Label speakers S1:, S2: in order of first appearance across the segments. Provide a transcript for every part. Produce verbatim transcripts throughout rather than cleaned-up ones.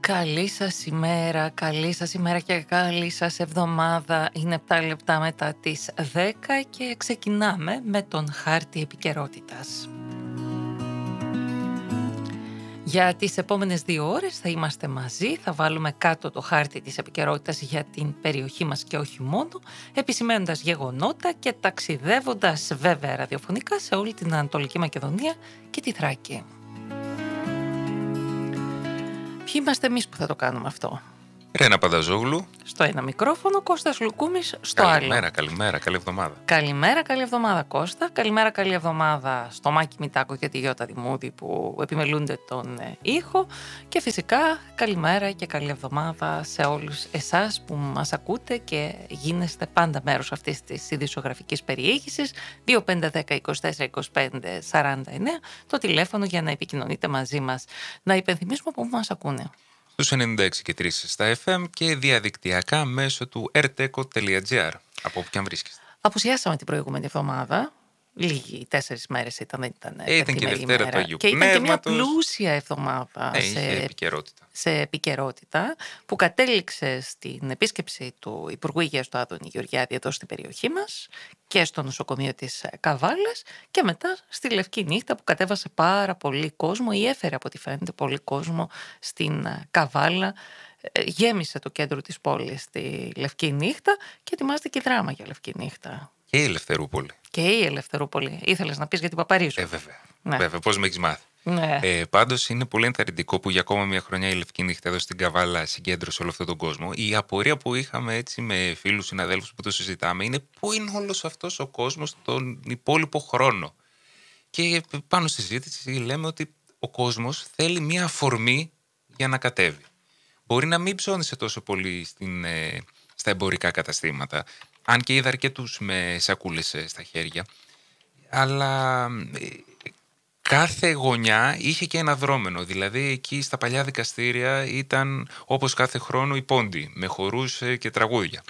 S1: Καλή σας ημέρα, καλή σας ημέρα και καλή σας εβδομάδα. Είναι επτά λεπτά μετά τις δέκα και ξεκινάμε με τον χάρτη επικαιρότητας. Για τις επόμενες δύο ώρες θα είμαστε μαζί, θα βάλουμε κάτω το χάρτη της επικαιρότητας για την περιοχή μας και όχι μόνο, επισημαίνοντας γεγονότα και ταξιδεύοντας βέβαια ραδιοφωνικά σε όλη την Ανατολική Μακεδονία και τη Θράκη. Ποιοι είμαστε εμείς που θα το κάνουμε αυτό?
S2: Ρένα Πανταζόγλου.
S1: Στο ένα μικρόφωνο, Κώστας Λουκούμης στο άλλο.
S2: Καλημέρα, καλημέρα, καλή εβδομάδα.
S1: Καλημέρα, καλή εβδομάδα Κώστα. Καλημέρα, καλή εβδομάδα στο Μάκη Μητάκο και τη Γιώτα Δημούδη που επιμελούνται τον ήχο. Και φυσικά καλημέρα και καλή εβδομάδα σε όλους εσάς που μας ακούτε και γίνεστε πάντα μέρος αυτής της ειδησιογραφικής περιήγησης. δύο πέντε δέκα είκοσι τέσσερα είκοσι πέντε σαράντα εννέα το τηλέφωνο για να επικοινωνείτε μαζί μας. Να υπενθυμίσουμε που μας ακούνε.
S2: Στους ενενήντα έξι και τρία στα εφ εμ και διαδικτυακά μέσω του erteco τελεία gr, από όπου και αν βρίσκεστε.
S1: Απουσιάσαμε την προηγούμενη εβδομάδα. Λίγοι, τέσσερις μέρες ήταν, δεν ήταν.
S2: Ε, ήταν και Δευτέρα
S1: ημέρα.
S2: του Αγίου
S1: Και
S2: Πνεύματος.
S1: ήταν και μια πλούσια εβδομάδα
S2: Ε,
S1: σε,
S2: επικαιρότητα.
S1: σε επικαιρότητα που κατέληξε στην επίσκεψη του Υπουργού Υγείας του Άδωνη Γεωργιάδη εδώ στην περιοχή μας και στο νοσοκομείο της Καβάλας και μετά στη Λευκή Νύχτα που κατέβασε πάρα πολύ κόσμο ή έφερε από ό,τι φαίνεται πολύ κόσμο στην Καβάλα. Γέμισε το κέντρο της πόλης στη Λευκή Νύχτα και ετοιμάζεται και δράμα για Λευκή Νύχτα.
S2: Και η Ελευθερούπολη.
S1: Και η Ελευθερούπολη. Ήθελες να πεις για την Παπαρίζου?
S2: Ε, βέβαια.
S1: Ναι.
S2: Βέβαια, πώς με έχεις μάθει.
S1: Ναι.
S2: Ε, πάντως είναι πολύ ενθαρρυντικό που για ακόμα μια χρονιά η Λευκή Νύχτα εδώ στην Καβάλα συγκέντρωσε όλο αυτόν τον κόσμο. Η απορία που είχαμε έτσι με φίλους συναδέλφους που το συζητάμε είναι πού είναι όλος αυτός ο κόσμος τον υπόλοιπο χρόνο. Και πάνω στη συζήτηση λέμε ότι ο κόσμος θέλει μια αφορμή για να κατέβει. Μπορεί να μην ψώνισε τόσο πολύ στην, ε, στα εμπορικά καταστήματα, αν και είδα αρκετούς με σακούλες ε, στα χέρια, αλλά ε, κάθε γωνιά είχε και ένα δρόμενο. Δηλαδή εκεί στα παλιά δικαστήρια ήταν όπως κάθε χρόνο η πόντι, με χορούς ε, και τραγούδια.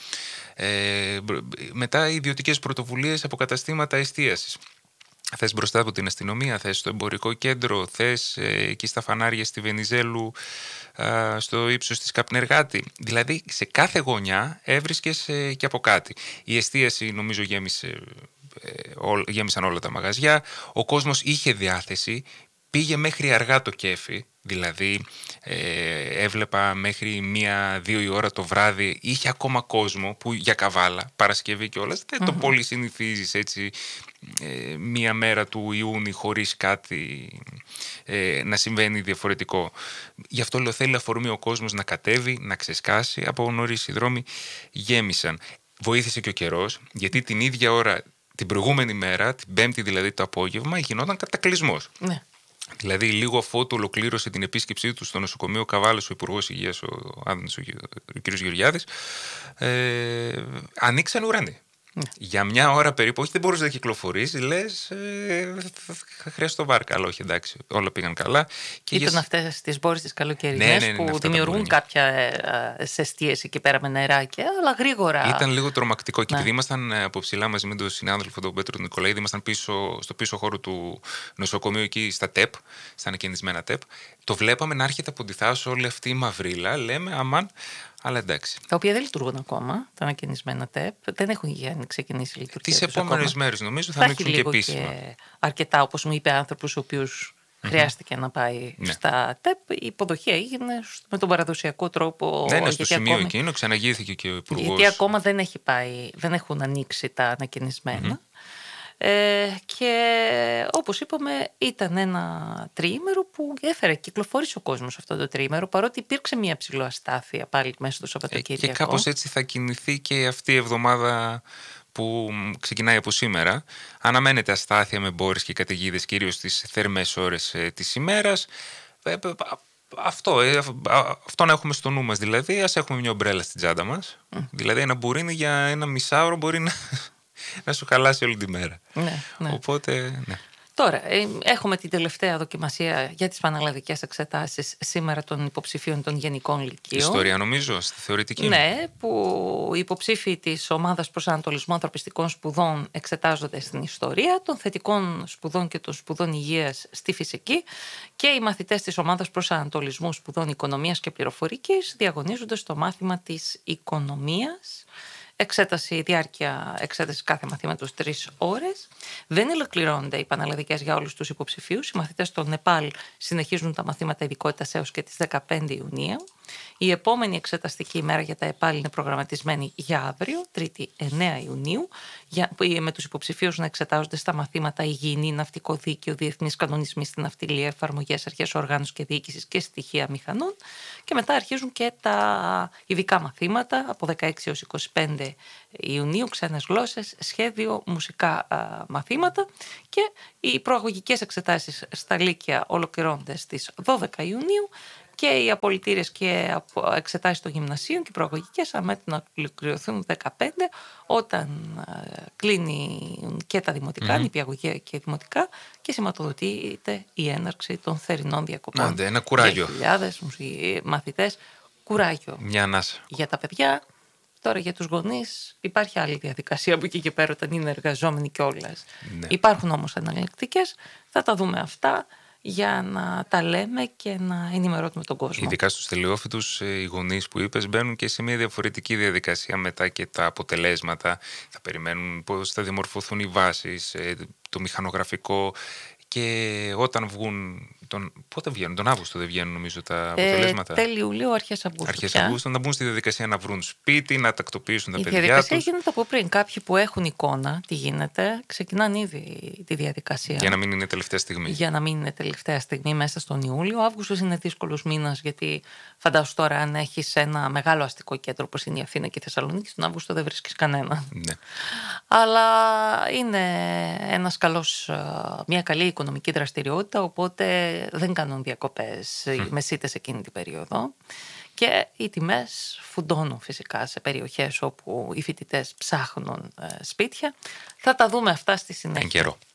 S2: Ε, μετά ιδιωτικές πρωτοβουλίες από καταστήματα εστίασης. Θες μπροστά από την αστυνομία, θες στο εμπορικό κέντρο, θες ε, εκεί στα φανάρια στη Βενιζέλου, ε, στο ύψος της Καπνεργάτη. Δηλαδή σε κάθε γωνιά έβρισκες ε, και από κάτι. Η εστίαση νομίζω γέμισε, ε, ό, γέμισαν όλα τα μαγαζιά, ο κόσμος είχε διάθεση, πήγε μέχρι αργά το κέφι. Δηλαδή ε, έβλεπα μέχρι μία-δύο η ώρα το βράδυ, είχε ακόμα κόσμο που για Καβάλα, Παρασκευή και όλα, δεν mm-hmm. το πολύ συνηθίζεις έτσι ε, μία μέρα του Ιούνιου χωρίς κάτι ε, να συμβαίνει διαφορετικό. Γι' αυτό λέω θέλει αφορμή ο κόσμος να κατέβει, να ξεσκάσει. Από νωρίς οι δρόμοι γέμισαν. Βοήθησε και ο καιρός, γιατί την ίδια ώρα την προηγούμενη μέρα, την Πέμπτη δηλαδή το απόγευμα, γινόταν κατακλυσμός.
S1: Ναι.
S2: Δηλαδή, λίγο αφότου ολοκλήρωσε την επίσκεψή του στο νοσοκομείο Καβάλας ο Υπουργός Υγείας, ο Άδωνης, ο, ο κ. Γεωργιάδης, ε, ανοίξαν ουρανοί. Ναι. Για μια ώρα περίπου, όχι δεν μπορούσε να κυκλοφορήσει, λες, ε, θα χρειάζεται το βάρκα. Αλλά όχι, εντάξει, όλα πήγαν καλά.
S1: Και ήταν για... αυτές τις μπόρες τις καλοκαιρινές ναι, ναι, ναι, ναι, που δημιουργούν κάποια εστίες εκεί πέρα με νεράκια, αλλά γρήγορα.
S2: Ήταν λίγο τρομακτικό. Ναι. Και επειδή ήμασταν από ψηλά μαζί με τον συνάδελφο τον Πέτρο τον Νικολαίδη, ήμασταν πίσω, στο πίσω χώρο του νοσοκομείου εκεί στα ΤΕΠ, στα ανακαινισμένα ΤΕΠ, το βλέπαμε να έρχεται από τη θάσο όλη αυτή η μαυρίλα. Λέμε, αμάν. Αλλά εντάξει.
S1: Τα οποία δεν λειτουργούν ακόμα, τα ανακαινισμένα ΤΕΠ. Δεν έχουν ξεκινήσει η λειτουργία.
S2: Τις επόμενες μέρες νομίζω θα, θα ανοίξουν και επίσημα. Και
S1: αρκετά, όπως μου είπε άνθρωπος ο οποίος mm-hmm. χρειάστηκε να πάει ναι. στα ΤΕΠ. Η υποδοχή έγινε με τον παραδοσιακό τρόπο.
S2: Ναι, ναι, στο σημείο ακόμη... εκείνο ξαναγήθηκε και ο Υπουργός.
S1: Γιατί ακόμα δεν, έχει πάει, δεν έχουν ανοίξει τα ανακαινισμένα. Mm-hmm. Ε, και όπως είπαμε ήταν ένα τριήμερο που έφερε, κυκλοφόρησε ο κόσμος αυτό το τριήμερο, παρότι υπήρξε μια ψηλοαστάθεια πάλι μέσα στο Σαββατοκύριακο.
S2: Και κάπως έτσι θα κινηθεί και αυτή η εβδομάδα που ξεκινάει από σήμερα. Αναμένεται αστάθεια με μπόρες και καταιγίδες κυρίως στις θερμές ώρες ε, της ημέρας. Ε, αυτό, ε, αυτό να έχουμε στο νου μας, δηλαδή ας έχουμε μια ομπρέλα στην τσάντα μας, mm. δηλαδή ένα μπουρίνι για ένα μισάωρο μπορεί να... να σου χαλάσει όλη τη μέρα.
S1: Ναι, ναι.
S2: Οπότε, ναι.
S1: Τώρα, έχουμε την τελευταία δοκιμασία για τις πανελλαδικές εξετάσεις σήμερα των υποψηφίων των γενικών λυκείων.
S2: Ιστορία νομίζω, στη θεωρητική.
S1: Ναι, που οι υποψήφοι της ομάδας προσανατολισμού ανθρωπιστικών σπουδών εξετάζονται στην ιστορία, των θετικών σπουδών και των σπουδών υγείας στη φυσική και οι μαθητές της ομάδας προσανατολισμού σπουδών οικονομίας και πληροφορικής διαγωνίζονται στο μάθημα της οικονομίας. Εξέταση, διάρκεια εξέταση κάθε μαθήματος τρεις ώρες. Δεν ολοκληρώνονται οι πανελλαδικές για όλους τους υποψηφίους. Οι μαθητές στο Νεπάλ συνεχίζουν τα μαθήματα ειδικότητας έως και τις δεκαπέντε Ιουνίου. Η επόμενη εξεταστική ημέρα για τα ΕΠΑΛ είναι προγραμματισμένη για αύριο, Τρίτη εννέα Ιουνίου, για, με τους υποψηφίους να εξετάζονται στα μαθήματα υγιεινή, ναυτικό δίκαιο, διεθνείς κανονισμοί στην ναυτιλία, εφαρμογές, αρχές οργάνωσης και διοίκησης και στοιχεία μηχανών. Και μετά αρχίζουν και τα ειδικά μαθήματα από δεκαέξι έως είκοσι πέντε Ιουνίου, ξένες γλώσσες, σχέδιο, μουσικά α, μαθήματα, και οι προαγωγικές εξετάσεις στα Λύκεια ολοκληρώνονται στις δώδεκα Ιουνίου και οι απολυτήριες και εξετάσεις των γυμνασίων και οι προαγωγικές αμέτω να ολοκληρωθούν δεκαπέντε, όταν κλείνει και τα δημοτικά, mm-hmm. νηπιαγωγεία και δημοτικά, και σηματοδοτείται η έναρξη των θερινών διακοπών.
S2: Άντε, ένα κουράγιο.
S1: Για χιλιάδες μαθητές, κουράγιο.
S2: Μια ανάσα.
S1: Για τα παιδιά. Τώρα για τους γονείς υπάρχει άλλη διαδικασία από εκεί και πέρα όταν είναι εργαζόμενοι κιόλας. Ναι. Υπάρχουν όμως εναλλακτικές, θα τα δούμε αυτά για να τα λέμε και να ενημερώνουμε τον κόσμο.
S2: Ειδικά στους τελειόφοιτους, οι γονείς που είπες μπαίνουν και σε μια διαφορετική διαδικασία μετά και τα αποτελέσματα. Θα περιμένουν πώς θα διαμορφωθούν οι βάσεις, το μηχανογραφικό, και όταν βγουν. Τον, πότε βγαίνουν, τον Αύγουστο δεν βγαίνουν νομίζω τα αποτελέσματα.
S1: Ε, τέλη Ιουλίου, αρχές Αυγούστου.
S2: Αρχές Αυγούστου, να μπουν στη διαδικασία να βρουν σπίτι, να τακτοποιήσουν τα
S1: η
S2: παιδιά τους.
S1: Η διαδικασία γίνεται από πριν. Κάποιοι που έχουν εικόνα τι γίνεται, ξεκινάνε ήδη τη διαδικασία.
S2: Για να μην είναι τελευταία στιγμή.
S1: Για να μην είναι τελευταία στιγμή μέσα στον Ιούλιο. Ο Αύγουστος είναι δύσκολος μήνας, γιατί φαντάσου τώρα, αν έχεις ένα μεγάλο αστικό κέντρο όπως είναι η Αθήνα και η Θεσσαλονίκη, στον Αύγουστο δεν βρίσκεις κανένα.
S2: Ναι.
S1: Αλλά είναι ένας καλός, μια καλή οικονομική δραστηριότητα, οπότε δεν κάνουν διακοπές mm. μεσίτες εκείνη την περίοδο, και οι τιμές φουντώνουν φυσικά σε περιοχές όπου οι φοιτητές ψάχνουν σπίτια. Θα τα δούμε αυτά στη συνέχεια.
S2: Εν καιρό.